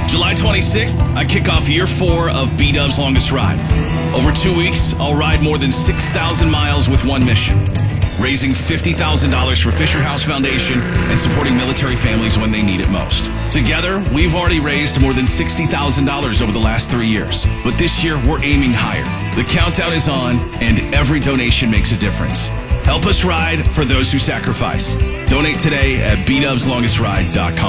July 26th, I kick off year 4 of B-Dub's Longest Ride. Over 2 weeks, I'll ride more than 6,000 miles with one mission: raising $50,000 for Fisher House Foundation and supporting military families when they need it most. Together, we've already raised more than $60,000 over the last 3 years. But this year, we're aiming higher. The countdown is on, and every donation makes a difference. Help us ride for those who sacrifice. Donate today at bdubslongestride.com.